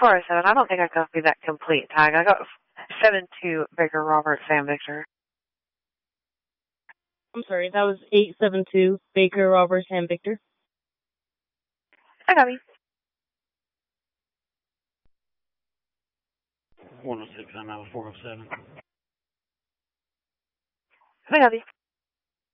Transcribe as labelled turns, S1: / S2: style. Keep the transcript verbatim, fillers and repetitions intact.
S1: four oh seven. I don't think I copied that complete tag. I got seven two Baker Robert Sam Victor.
S2: I'm sorry, that was eight seven two Baker Robert Sam Victor.
S1: I got me.
S3: one oh six, I know, four oh seven.
S1: I got me.